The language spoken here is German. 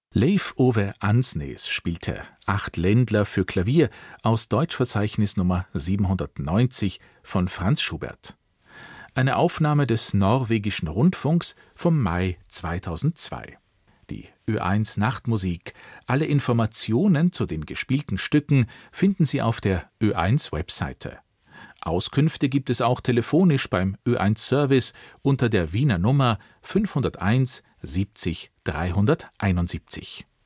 Leif Ove Andsnes spielte 8 Ländler für Klavier aus Deutschverzeichnis Nummer 790 von Franz Schubert. Eine Aufnahme des norwegischen Rundfunks vom Mai 2002. Die Ö1 Nachtmusik. Alle Informationen zu den gespielten Stücken finden Sie auf der Ö1-Webseite. Auskünfte gibt es auch telefonisch beim Ö1-Service unter der Wiener Nummer 501 70 371.